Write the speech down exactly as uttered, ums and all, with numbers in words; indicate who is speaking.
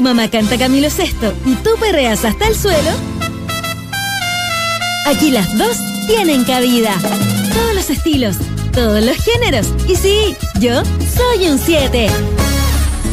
Speaker 1: mamá canta Camilo Sesto y tú perreas hasta el suelo, aquí las dos tienen cabida. Todos los estilos, todos los géneros. Y sí, yo soy un siete.